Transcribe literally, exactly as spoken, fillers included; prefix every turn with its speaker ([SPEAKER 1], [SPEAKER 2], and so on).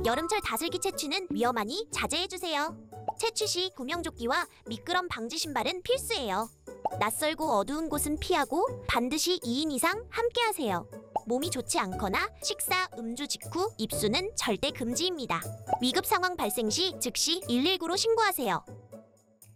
[SPEAKER 1] 여름철 다슬기 채취는 위험하니 자제해주세요. 채취 시 구명조끼와 미끄럼 방지 신발은 필수예요. 낯설고 어두운 곳은 피하고 반드시 이 인 이상 함께 하세요. 몸이 좋지 않거나 식사, 음주 직후 입수는 절대 금지입니다. 위급 상황 발생 시 즉시 일일구로 신고하세요.